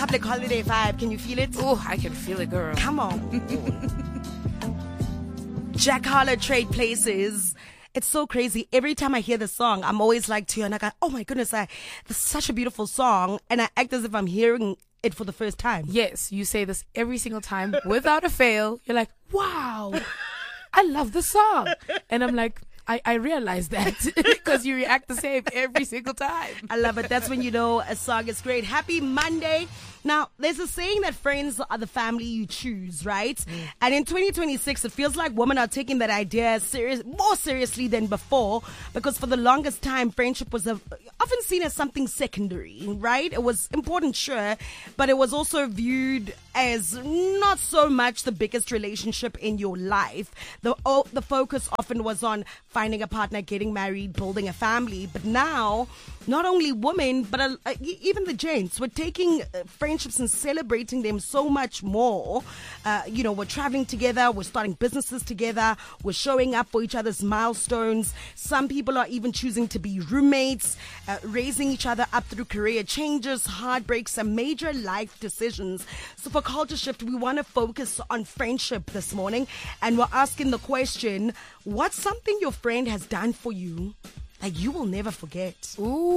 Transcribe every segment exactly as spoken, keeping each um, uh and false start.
public holiday vibe. Can you feel it? Oh, I can feel it, girl. Come on. Jack Harlow, Trade Places. It's so crazy. Every time I hear the song, I'm always like to you, and I go, oh my goodness, I, this is such a beautiful song. And I act as if I'm hearing it for the first time. Yes, you say this every single time without a fail. You're like, wow, I love the song. And I'm like, I, I realize that because you react the same every single time. I love it. That's when you know a song is great. Happy Monday. Now, there's a saying that friends are the family you choose, right? Mm. And in twenty twenty-six, it feels like women are taking that idea serious, more seriously than before, because for the longest time, friendship was a, often seen as something secondary, right? It was important, sure, but it was also viewed as not so much the biggest relationship in your life. The, oh, the focus often was on finding a partner, getting married, building a family. But now, not only women, but uh, even the gents, we're taking uh, friendships and celebrating them so much more. Uh, you know, we're traveling together, we're starting businesses together, we're showing up for each other's milestones. Some people are even choosing to be roommates, uh, raising each other up through career changes, heartbreaks, and major life decisions. So for Culture Shift, we want to focus on friendship this morning, and we're asking the question, what's something your friend has done for you like you will never forget?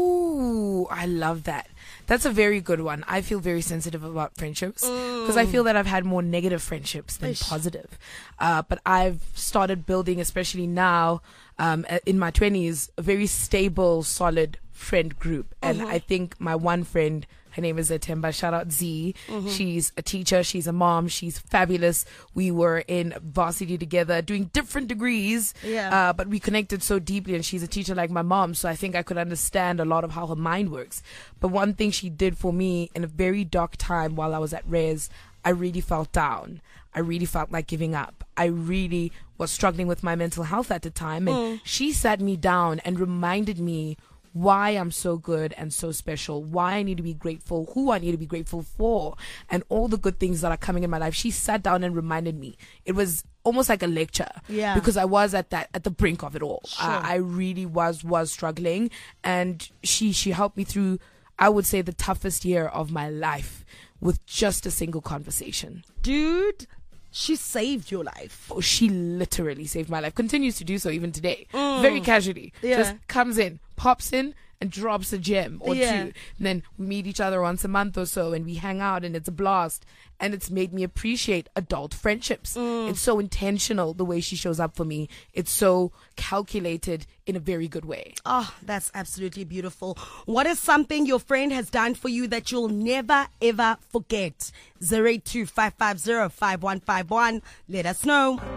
Ooh, I love that. That's a very good one. I feel very sensitive about friendships because mm. I feel that I've had more negative friendships than Ish. positive. Uh, but I've started building, especially now um, in my twenties, a very stable, solid friend group. And mm-hmm. I think my one friend, her name is Atemba. Shout out Z. Mm-hmm. She's a teacher. She's a mom. She's fabulous. We were in varsity together doing different degrees. Yeah. Uh, but we connected so deeply, and she's a teacher like my mom. So I think I could understand a lot of how her mind works. But one thing she did for me in a very dark time while I was at Res, I really felt down. I really felt like giving up. I really was struggling with my mental health at the time. And mm. she sat me down and reminded me why I'm so good and so special, why I need to be grateful, who I need to be grateful for, and all the good things that are coming in my life. She sat down and reminded me. It was almost like a lecture, yeah, because I was at that at the brink of it all. Sure. Uh, I really was was struggling, and she she helped me through, I would say, the toughest year of my life with just a single conversation. Dude, she saved your life. Oh, she literally saved my life. Continues to do so even today. Mm. Very casually. Yeah. Just comes in, pops in, and drops a gem or yeah. two. And then we meet each other once a month or so, and we hang out, and it's a blast. And it's made me appreciate adult friendships. Mm. It's so intentional the way she shows up for me. It's so calculated in a very good way. Oh, that's absolutely beautiful. What is something your friend has done for you that you'll never, ever forget? zero eight two five five zero five one five one. Let us know.